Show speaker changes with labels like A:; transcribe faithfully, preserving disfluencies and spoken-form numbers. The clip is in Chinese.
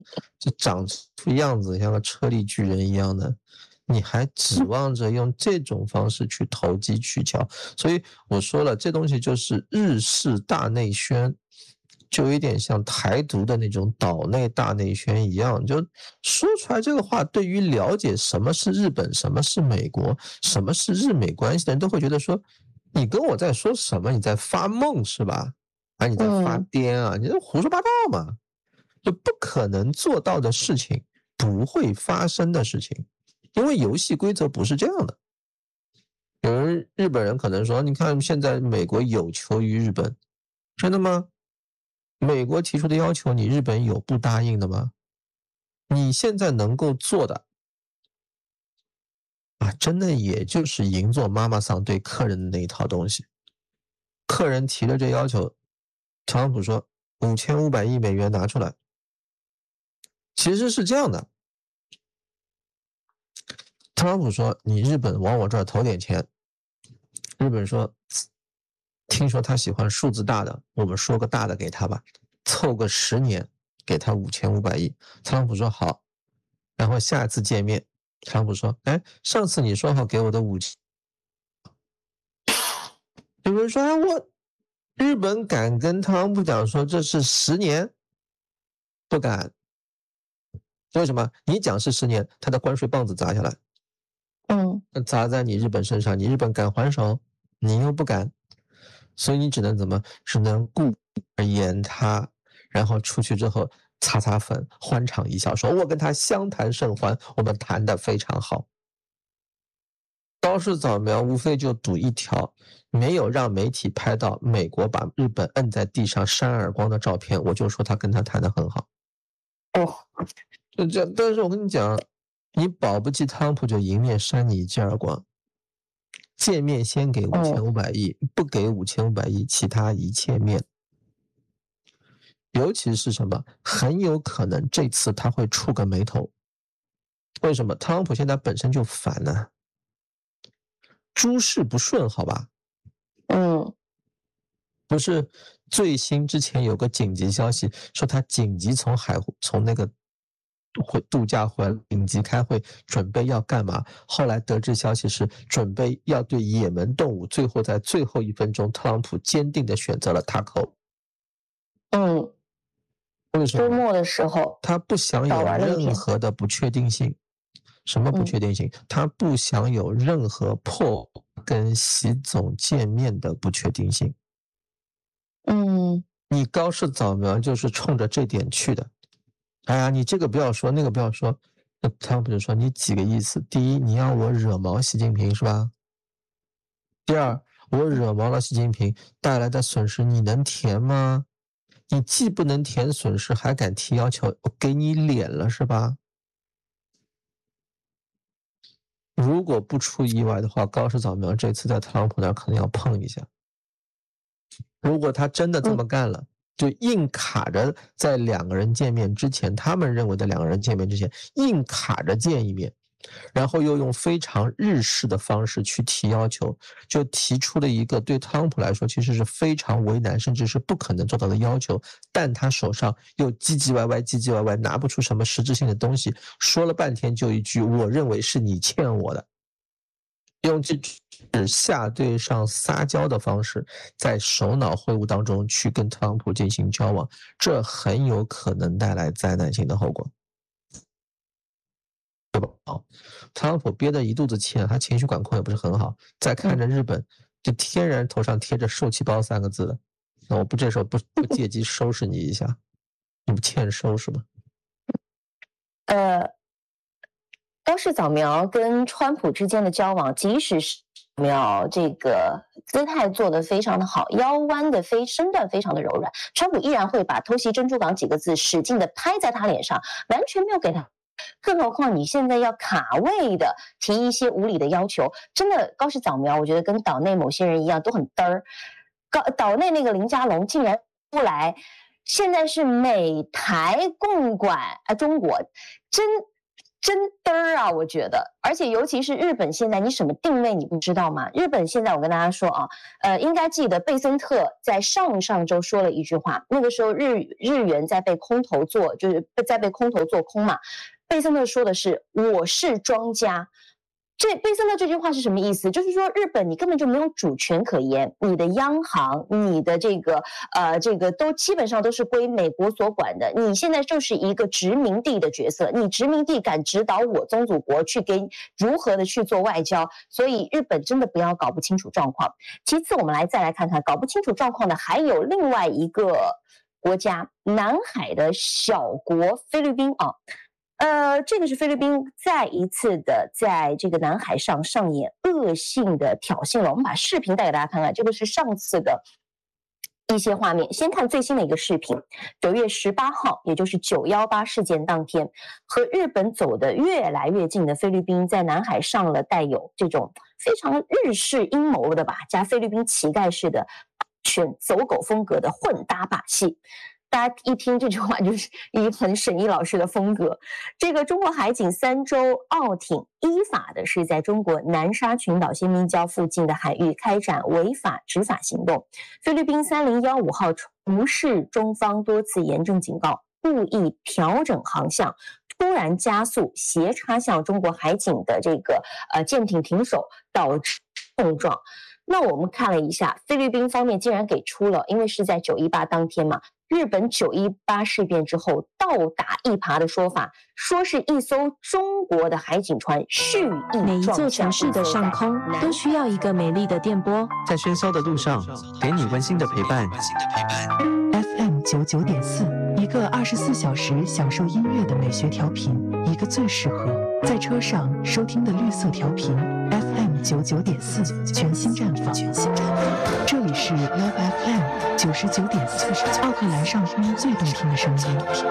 A: 就长出样子像个车力巨人一样的，你还指望着用这种方式去投机取巧？所以我说了，这东西就是日式大内宣，就有点像台独的那种岛内大内宣一样，就说出来这个话，对于了解什么是日本、什么是美国、什么是日美关系的人都会觉得说，你跟我在说什么？你在发梦是吧？啊，你在发癫啊？你在胡说八道嘛？就不可能做到的事情，不会发生的事情，因为游戏规则不是这样的。有人日本人可能说，你看现在美国有求于日本，真的吗？美国提出的要求，你日本有不答应的吗？你现在能够做的啊，真的也就是银座妈妈桑对客人的那一套东西。客人提了这要求，特朗普说五千五百亿美元拿出来。其实是这样的，特朗普说你日本往我这儿投点钱，日本说听说他喜欢数字大的，我们说个大的给他吧，凑个十年给他五千五百亿。特朗普说好，然后下一次见面，特朗普说哎，上次你说好给我的五千，有人说哎，我日本敢跟特朗普讲说这是十年？不敢。为什么？你讲是十年，他的关税棒子砸下来，
B: 嗯，
A: 砸在你日本身上，你日本敢还手？你又不敢，所以你只能怎么？只能顾而言他，然后出去之后擦擦粉，欢场一笑，说我跟他相谈甚欢，我们谈得非常好。高市早苗无非就赌一条，没有让媒体拍到美国把日本摁在地上扇耳光的照片，我就说他跟他谈得很好。
B: 哦，
A: 就这，但是我跟你讲，你保不齐特朗普就迎面扇你一记耳光。见面先给五千五百亿，不给五千五百亿，其他一切面。尤其是什么，很有可能这次他会触个眉头。为什么？特朗普现在本身就烦呢、啊，诸事不顺，好吧？
B: 嗯，
A: 不是最新之前有个紧急消息说他紧急从海从那个回度假回来，紧急开会，准备要干嘛？后来得知消息是准备要对也门动武，最后在最后一分钟，特朗普坚定地选择了塔口。
B: 嗯，
A: 为什么？
B: 周末的时候，
A: 他不想有任何的不确定性。什么不确定性？嗯、他不想有任何破跟习总见面的不确定性。
B: 嗯，
A: 你高市早苗就是冲着这点去的。哎呀，你这个不要说，那个不要说，那特朗普就说你几个意思？第一，你要我惹毛习近平是吧？第二，我惹毛了习近平带来的损失，你能填吗？你既不能填损失，还敢提要求，我给你脸了是吧？如果不出意外的话，高市早苗这次在特朗普那儿可能要碰一下。如果他真的这么干了，嗯、就硬卡着在两个人见面之前，他们认为的两个人见面之前，硬卡着见一面，然后又用非常日式的方式去提要求，就提出了一个对特朗普来说其实是非常为难，甚至是不可能做到的要求，但他手上又唧唧歪歪、唧唧歪歪，拿不出什么实质性的东西，说了半天就一句：“我认为是你欠我的。”用这种下对上撒娇的方式，在首脑会晤当中去跟特朗普进行交往，这很有可能带来灾难性的后果。对吧？特朗普憋得一肚子气，他情绪管控也不是很好。再看着日本，就天然头上贴着受气包三个字的，那我不这时候不不借机收拾你一下，你不欠收是吧？
B: 呃，高市早苗跟川普之间的交往，即使是苗这个姿态做得非常的好，腰弯的非身段非常的柔软，川普依然会把偷袭珍珠港几个字使劲的拍在他脸上，完全没有给他。更何况你现在要卡位的提一些无理的要求，真的高市早苗，我觉得跟岛内某些人一样都很嘚儿。高岛内那个林佳龙竟然出来，现在是美台共管啊，中国真真嘚儿啊，我觉得，而且尤其是日本现在，你什么定位你不知道吗？日本现在我跟大家说啊，呃，应该记得贝森特在上上周说了一句话，那个时候日日元在被空头做，就是在被空头做空嘛，贝森特说的是我是庄家。这贝森特这句话是什么意思？就是说日本你根本就没有主权可言，你的央行、你的这个呃这个都基本上都是归美国所管的，你现在就是一个殖民地的角色，你殖民地敢指导我宗主国去给如何的去做外交，所以日本真的不要搞不清楚状况。其次，我们来再来看看搞不清楚状况的还有另外一个国家，南海的小国菲律宾啊。呃，这个是菲律宾再一次的在这个南海上上演恶性的挑衅了。我们把视频带给大家看看，这个是上次的一些画面。先看最新的一个视频，九月十八号，也就是九一八事件当天，和日本走得越来越近的菲律宾，在南海上了带有这种非常日式阴谋的吧，加菲律宾乞丐式的选走狗风格的混搭把戏。大家一听这句话，就是一很沈毅老师的风格。这个中国海警三艘澳艇依法的是在中国南沙群岛先民礁附近的海域开展违法执法行动。菲律宾三零一五号无视中方多次严正警告，故意调整航向，突然加速斜插向中国海警的这个呃舰艇停手，导致碰撞。那我们看了一下，菲律宾方面竟然给出了，因为是在九一八当天嘛。日本九一八事变之后倒打一耙的说法，说是一艘中国的海警船蓄意
C: 每一座城市的上空都需要一个美丽的电波，
D: 在喧嚣的路上给你温馨的陪伴。
E: F M 九九点四，一个二十四小时享受音乐的美学调频，一个最适合在车上收听的绿色调频。F M 九九点四，全新绽放。这里是 Love F M 九十九点四，奥克兰上空最动听的声音。